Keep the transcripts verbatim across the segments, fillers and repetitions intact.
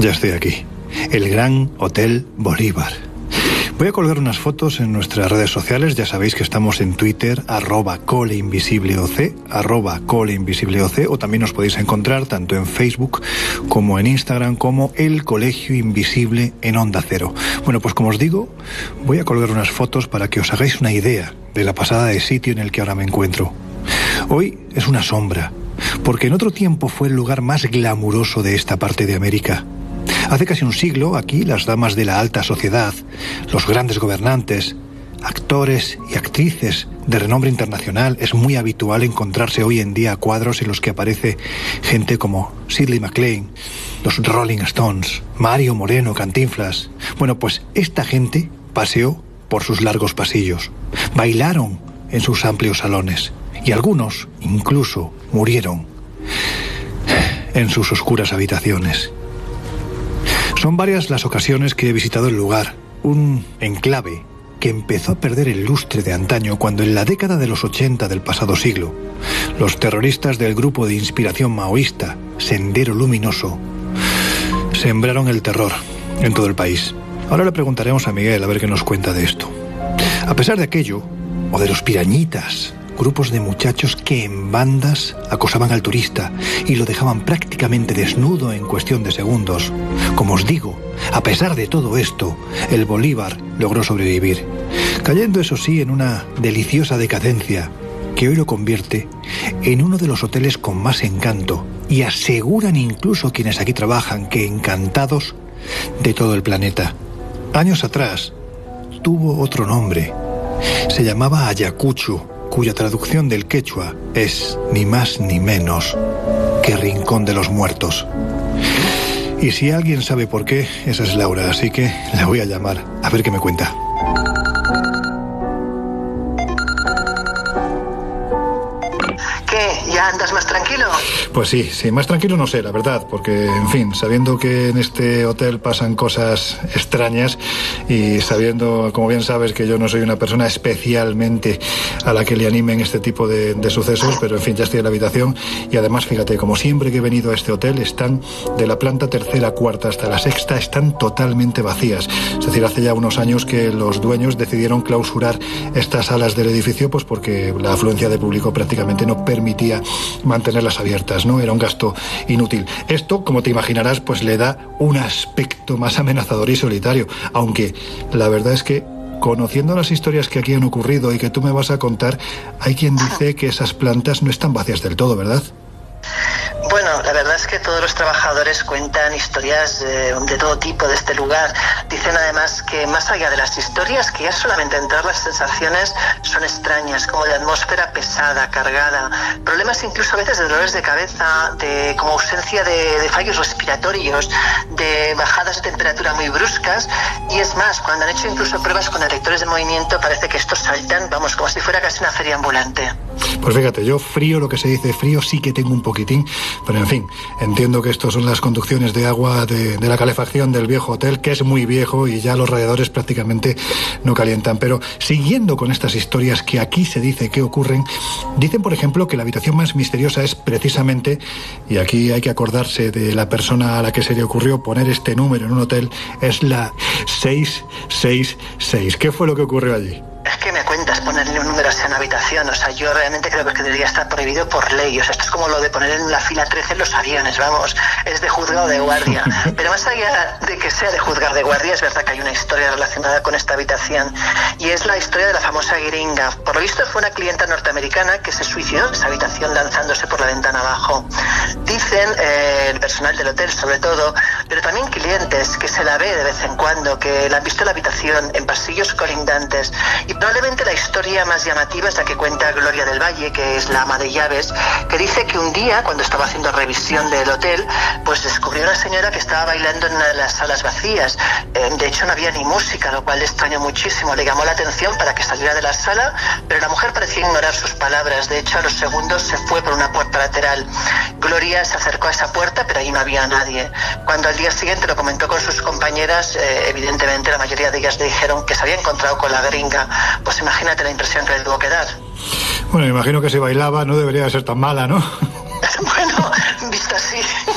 Ya estoy aquí. El Gran Hotel Bolívar. Voy a colgar unas fotos en nuestras redes sociales. Ya sabéis que estamos en Twitter, arroba coleinvisibleoc, arroba coleinvisibleoc, o también nos podéis encontrar tanto en Facebook como en Instagram como El Colegio Invisible en Onda Cero. Bueno, pues como os digo, voy a colgar unas fotos para que os hagáis una idea de la pasada de sitio en el que ahora me encuentro. Hoy es una sombra, porque en otro tiempo fue el lugar más glamuroso de esta parte de América. Hace casi un siglo, aquí, las damas de la alta sociedad, los grandes gobernantes, actores y actrices de renombre internacional, es muy habitual encontrarse hoy en día cuadros en los que aparece gente como Shirley MacLaine, los Rolling Stones, Mario Moreno, Cantinflas. Bueno, pues esta gente paseó por sus largos pasillos, bailaron en sus amplios salones y algunos incluso murieron en sus oscuras habitaciones. Son varias las ocasiones que he visitado el lugar, un enclave que empezó a perder el lustre de antaño cuando en la década de los ochenta del pasado siglo, los terroristas del grupo de inspiración maoísta, Sendero Luminoso, sembraron el terror en todo el país. Ahora le preguntaremos a Miguel a ver qué nos cuenta de esto. A pesar de aquello, o de los pirañitas, grupos de muchachos que en bandas acosaban al turista y lo dejaban prácticamente desnudo en cuestión de segundos. Como os digo, a pesar de todo esto, el Bolívar logró sobrevivir, cayendo eso sí en una deliciosa decadencia que hoy lo convierte en uno de los hoteles con más encanto, y aseguran incluso quienes aquí trabajan que encantados de todo el planeta. Años atrás tuvo otro nombre, se llamaba Ayacucho, cuya traducción del quechua es ni más ni menos que Rincón de los Muertos. Y si alguien sabe por qué, esa es Laura, así que la voy a llamar a ver qué me cuenta. ¿Qué? ¿Ya andas más tranquilo? Pues sí, sí, más tranquilo no sé, la verdad, porque, en fin, sabiendo que en este hotel pasan cosas extrañas y sabiendo, como bien sabes, que yo no soy una persona especialmente a la que le animen este tipo de, de sucesos, pero, en fin, ya estoy en la habitación y, además, fíjate, como siempre que he venido a este hotel, están de la planta tercera, cuarta hasta la sexta, están totalmente vacías. Es decir, hace ya unos años que los dueños decidieron clausurar estas salas del edificio, pues porque la afluencia de público prácticamente no permitía mantenerlas abiertas, ¿no? Era un gasto inútil. Esto, como te imaginarás, pues le da un aspecto más amenazador y solitario, aunque la verdad es que, conociendo las historias que aquí han ocurrido y que tú me vas a contar, hay quien dice que esas plantas no están vacías del todo, ¿verdad? Bueno, la verdad es que todos los trabajadores cuentan historias de, de todo tipo de este lugar. Dicen además que más allá de las historias, que ya solamente entrar las sensaciones son extrañas, como de atmósfera pesada, cargada, problemas incluso a veces de dolores de cabeza, de como ausencia de, de fallos respiratorios, de bajadas de temperatura muy bruscas, y es más, cuando han hecho incluso pruebas con detectores de movimiento, parece que estos saltan, vamos, como si fuera casi una feria ambulante. Pues fíjate, yo frío, lo que se dice frío, sí que tengo un poquitín, pero en fin, entiendo que estos son las conducciones de agua de, de la calefacción del viejo hotel, que es muy viejo y ya los radiadores prácticamente no calientan. Pero siguiendo con estas historias que aquí se dice que ocurren, dicen, por ejemplo, que la habitación más misteriosa es precisamente, y aquí hay que acordarse de la persona a la que se le ocurrió poner este número en un hotel, es la seiscientos sesenta y seis. ¿Qué fue lo que ocurrió allí? Es que me cuentas ponerle un número así a una habitación, o sea, yo realmente creo que debería estar prohibido por ley, o sea, esto es como lo de poner en la fila trece en los aviones, vamos, es de juzgado de guardia. Pero más allá de que sea de juzgar de guardia, es verdad que hay una historia relacionada con esta habitación, y es la historia de la famosa gringa. Por lo visto fue una clienta norteamericana que se suicidó en esa habitación lanzándose por la ventana abajo. Dicen eh, el personal del hotel, sobre todo, pero también clientes, que se la ve de vez en cuando, que la han visto en la habitación, en pasillos colindantes. Y probablemente la historia más llamativa es la que cuenta Gloria del Valle, que es la ama de llaves, que dice que un día, cuando estaba haciendo revisión del hotel, pues descubrió una señora que estaba bailando en una de las salas vacías. Eh, de hecho, no había ni música, lo cual le extrañó muchísimo. Le llamó la atención para que saliera de la sala, pero la mujer parecía ignorar sus palabras. De hecho, a los segundos se fue por una puerta lateral. Gloria se acercó a esa puerta, pero ahí no había nadie. Cuando al día siguiente lo comentó con sus compañeras, eh, evidentemente la mayoría de ellas le dijeron que se había encontrado con la gringa. Pues imagínate la impresión que le tuvo que dar. Bueno, imagino que si bailaba no debería ser tan mala, ¿no? Bueno, visto así.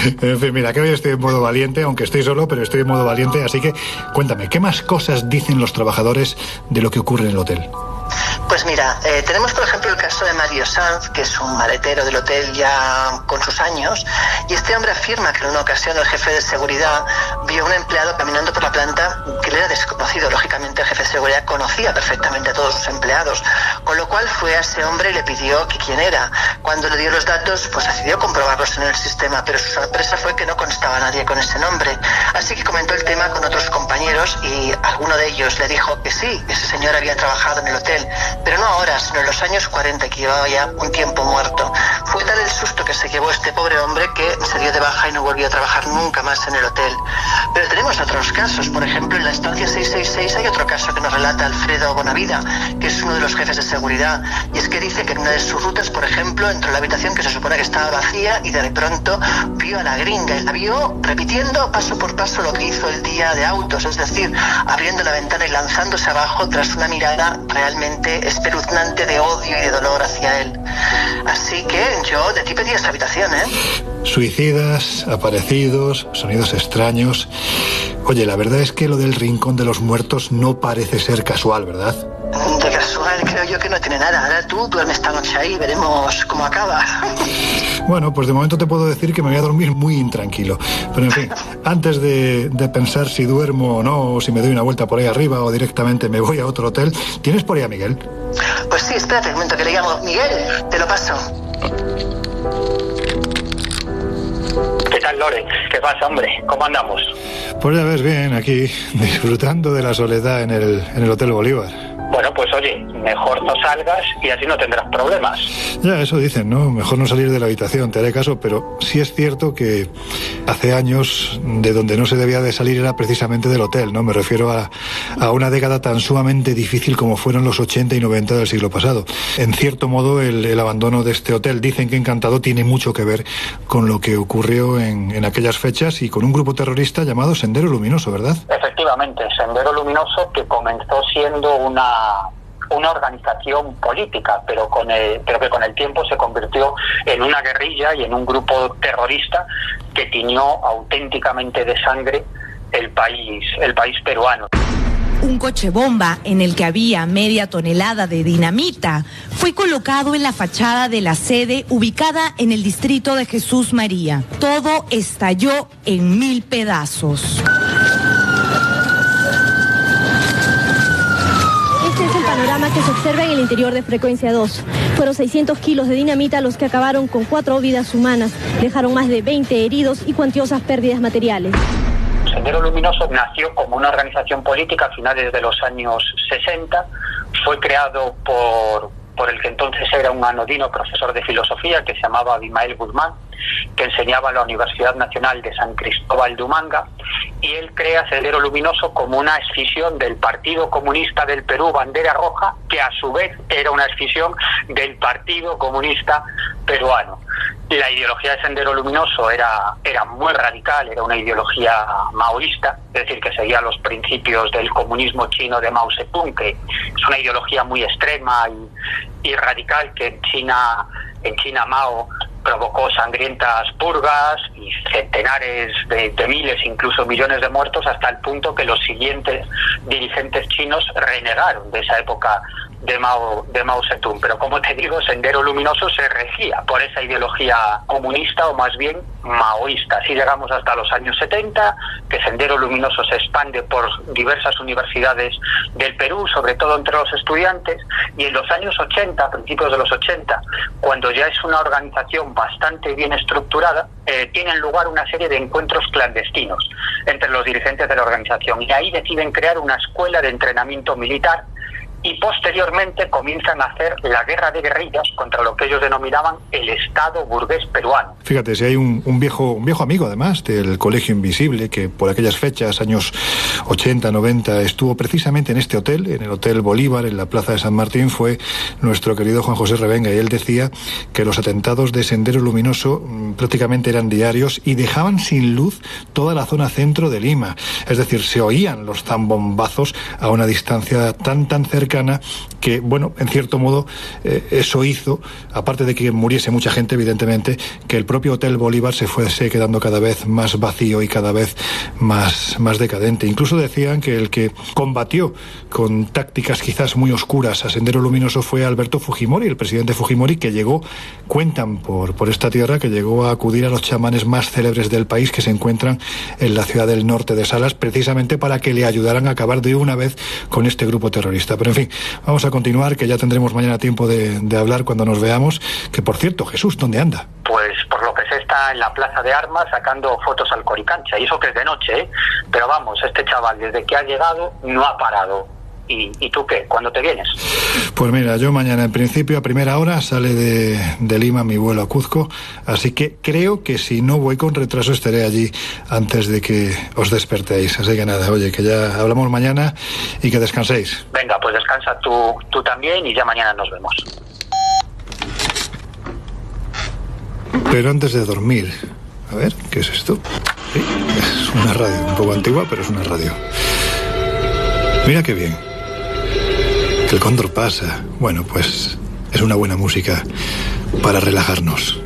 En fin, mira, que hoy estoy en modo valiente, aunque estoy solo, pero estoy en modo valiente, así que cuéntame, ¿qué más cosas dicen los trabajadores de lo que ocurre en el hotel? Pues mira, eh, tenemos por ejemplo el caso de Mario Sanz, que es un maletero del hotel ya con sus años, y este hombre afirma que en una ocasión el jefe de seguridad vio a un empleado caminando por la planta que le era desconocido. Lógicamente el jefe de seguridad conocía perfectamente a todos sus empleados, con lo cual fue a ese hombre y le pidió que quién era. Cuando le dio los datos, pues decidió comprobarlos en el sistema, pero su sorpresa fue que no constaba nadie con ese nombre. Así que comentó el tema con otros compañeros y alguno de ellos le dijo que sí, que ese señor había trabajado en el hotel, pero no ahora, sino en los años cuarenta, que llevaba ya un tiempo muerto. Fue tal el susto que se llevó este pobre hombre que se dio de baja y no volvió a trabajar nunca más en el hotel. Pero tenemos otros casos, por ejemplo, en la estancia seiscientos sesenta y seis hay otro caso que nos relata Alfredo Bonavida, que es uno de los jefes de seguridad, y es que dice que en una de sus rutas, por ejemplo, entró en la habitación que se supone que estaba vacía y de pronto vio a la gringa y la vio repitiendo paso por paso lo que hizo el día de autos, es decir, abriendo la ventana y lanzándose abajo tras una mirada realmente espeluznante de odio y de dolor hacia él. Así que yo de ti pedí esa habitación, ¿eh? Suicidas, aparecidos, sonidos extraños. Oye, la verdad es que lo del rincón de los muertos no parece ser casual, ¿verdad? De casual creo yo que no tiene nada. Ahora tú duerme esta noche ahí, veremos cómo acaba. Bueno, pues de momento te puedo decir que me voy a dormir muy intranquilo. Pero en fin, antes de, de pensar si duermo o no, o si me doy una vuelta por ahí arriba o directamente me voy a otro hotel, ¿tienes por ahí a Miguel? Pues sí, espérate un momento que le llamo. Miguel, te lo paso. ¿Qué tal, Loren? ¿Qué pasa, hombre? ¿Cómo andamos? Pues ya ves, bien, aquí, disfrutando de la soledad en el, en el Hotel Bolívar. Bueno, pues oye, mejor no salgas y así no tendrás problemas. Ya, eso dicen, ¿no? Mejor no salir de la habitación, te haré caso, pero sí es cierto que hace años de donde no se debía de salir era precisamente del hotel, ¿no? Me refiero a, a una década tan sumamente difícil como fueron los ochenta y noventa del siglo pasado. En cierto modo, el, el abandono de este hotel, dicen que Encantado, tiene mucho que ver con lo que ocurrió en, en aquellas fechas y con un grupo terrorista llamado Sendero Luminoso, ¿verdad? Efectivamente, Sendero Luminoso, que comenzó siendo una una organización política, pero con el, pero que con el tiempo se convirtió en una guerrilla y en un grupo terrorista que tiñó auténticamente de sangre el país, el país peruano. Un coche bomba en el que había media tonelada de dinamita fue colocado en la fachada de la sede ubicada en el distrito de Jesús María. Todo estalló en mil pedazos. Panorama que se observa en el interior de Frecuencia dos. Fueron seiscientos kilos de dinamita los que acabaron con cuatro vidas humanas, dejaron más de veinte heridos y cuantiosas pérdidas materiales. Sendero Luminoso nació como una organización política a finales de los años sesenta, fue creado por, por el que entonces era un anodino profesor de filosofía que se llamaba Abimael Guzmán, que enseñaba en la Universidad Nacional de San Cristóbal de Humanga, y él crea Sendero Luminoso como una escisión del Partido Comunista del Perú, Bandera Roja, que a su vez era una escisión del Partido Comunista Peruano. La ideología de Sendero Luminoso era, era muy radical, era una ideología maoísta, es decir, que seguía los principios del comunismo chino de Mao Zedong, que es una ideología muy extrema y, y radical que en China, en China Mao provocó sangrientas purgas y centenares de, de miles, incluso millones de muertos, hasta el punto que los siguientes dirigentes chinos renegaron de esa época de Mao, de Mao Zedong. Pero como te digo, Sendero Luminoso se regía por esa ideología comunista o más bien maoísta. Así llegamos hasta los años setenta, que Sendero Luminoso se expande por diversas universidades del Perú, sobre todo entre los estudiantes, y en los años ochenta, principios de los ochenta, cuando ya es una organización bastante bien estructurada, eh, tienen lugar una serie de encuentros clandestinos entre los dirigentes de la organización, y ahí deciden crear una escuela de entrenamiento militar y posteriormente comienzan a hacer la guerra de guerrillas contra lo que ellos denominaban el Estado burgués peruano. Fíjate, si hay un, un viejo un viejo amigo además del Colegio Invisible que por aquellas fechas, años ochenta, noventa, estuvo precisamente en este hotel, en el Hotel Bolívar, en la Plaza de San Martín, fue nuestro querido Juan José Revenga, y él decía que los atentados de Sendero Luminoso mmm, prácticamente eran diarios y dejaban sin luz toda la zona centro de Lima. Es decir, se oían los zambombazos a una distancia tan tan cercana cercana, que, bueno, en cierto modo, eh, eso hizo, aparte de que muriese mucha gente, evidentemente, que el propio Hotel Bolívar se fuese quedando cada vez más vacío y cada vez más, más decadente. Incluso decían que el que combatió con tácticas quizás muy oscuras a Sendero Luminoso fue Alberto Fujimori, el presidente Fujimori, que llegó, cuentan por, por esta tierra, que llegó a acudir a los chamanes más célebres del país que se encuentran en la ciudad del norte de Salas, precisamente para que le ayudaran a acabar de una vez con este grupo terrorista. Pero en fin, vamos a continuar, que ya tendremos mañana tiempo de, de hablar cuando nos veamos. Que por cierto, Jesús, ¿dónde anda? Pues por lo que se está en la Plaza de Armas sacando fotos al Coricancha, y eso que es de noche, ¿eh? Pero vamos, este chaval desde que ha llegado no ha parado. ¿Y, ¿Y tú qué? ¿Cuándo te vienes? Pues mira, yo mañana en principio a primera hora sale de, de Lima mi vuelo a Cuzco, así que creo que si no voy con retraso estaré allí antes de que os despertéis. Así que nada, oye, que ya hablamos mañana y que descanséis. Venga, pues descansa tú, tú también y ya mañana nos vemos. Pero antes de dormir, a ver, ¿qué es esto? Sí, es una radio, un poco antigua, pero es una radio. Mira qué bien. Que el cóndor pasa. Bueno, pues es una buena música para relajarnos.